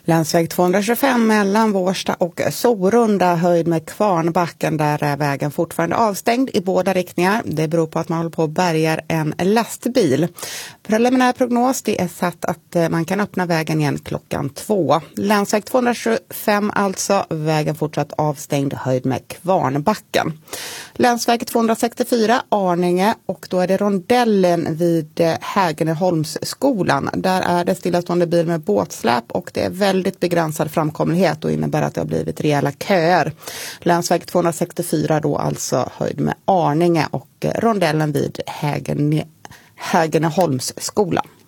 Länsväg 225 mellan Vårsta och Sorunda, höjd med Kvarnbacken. Där är vägen fortfarande avstängd i båda riktningar. Det beror på att man håller på att bärgar en lastbil. Preliminär prognos, det är satt att man kan öppna vägen igen klockan 2. Länsväg 225 alltså, vägen fortsatt avstängd, höjd med Kvarnbacken. Länsväg 264 Arninge, och då är det rondellen vid Hägerneholmsskolan. Där är det stillastående bil med båtsläp och det är väldigt begränsad framkomlighet och innebär att det har blivit rejäla köer. Länsväg 264 då alltså, höjd med Arninge och rondellen vid Hägerneholmsskolan.